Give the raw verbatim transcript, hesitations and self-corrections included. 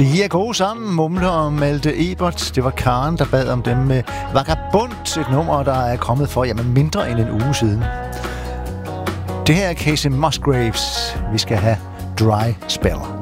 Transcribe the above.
De er gode sammen, Mumle og Malte Ebert. Det var Karen, der bad om dem med Vagabond, et nummer, der er kommet for jamen, mindre end en uge siden. Det her er Casey Musgraves. Vi skal have Dry Spell.